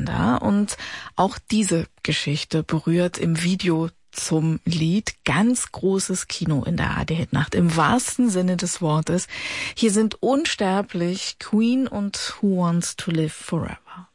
Sender. Und auch diese Geschichte berührt im Video zum Lied ganz großes Kino in der ARD-Hitnacht, im wahrsten Sinne des Wortes. Hier sind unsterblich Queen und Who Wants to Live Forever.